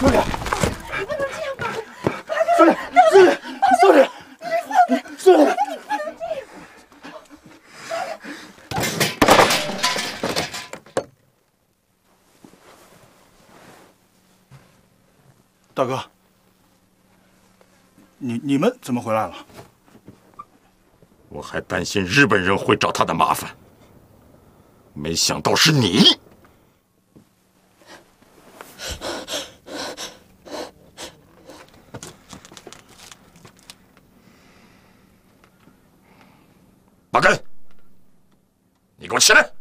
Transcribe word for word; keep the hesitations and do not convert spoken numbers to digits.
苏烈，你不能这样吧？苏烈，苏烈，苏烈，苏烈，大哥，你你们怎么回来了？ 我还担心日本人会找他的麻烦，没想到是你。马根，你给我起来！